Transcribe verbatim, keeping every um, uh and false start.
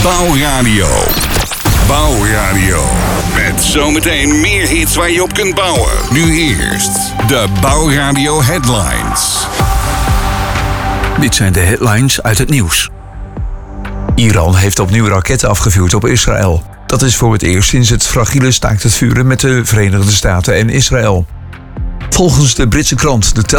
Bouwradio. Bouwradio. Met zometeen meer hits waar je op kunt bouwen. Nu eerst de Bouwradio headlines. Dit zijn de headlines uit het nieuws. Iran heeft opnieuw raketten afgevuurd op Israël. Dat is voor het eerst sinds het fragiele staakt het vuren met de Verenigde Staten en Israël. Volgens de Britse krant The Telegraph